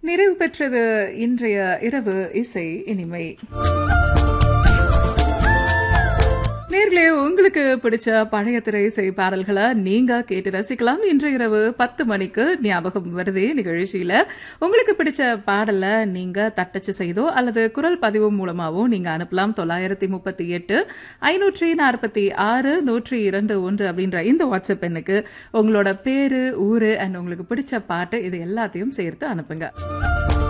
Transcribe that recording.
நிறைவு பெற்றது இன்றைய இரவு இசை இனிமை. நேர்களே, உங்களுக்கு பிடிச்ச பழைய திரை இசை பாடல்களை நீங்க கேட்டு ரசிக்கலாம். இன்று இரவு 10 மணிக்கு ஞாபகம் வருதே நிகழ்ச்சியில உங்களுக்கு பிடிச்ச பாடல நீங்க தட்டச்சு செய்தோ அல்லது குரல் பதிவு மூலமாவோ நீங்க அனுப்பலாம். 938 546 102 அப்படின்ற இந்த வாட்ஸ்அப் எண்ணுக்கு உங்களோட பேரு, ஊரு அண்ட் உங்களுக்கு பிடிச்ச பாட்டு இது எல்லாத்தையும் சேர்த்து அனுப்புங்க.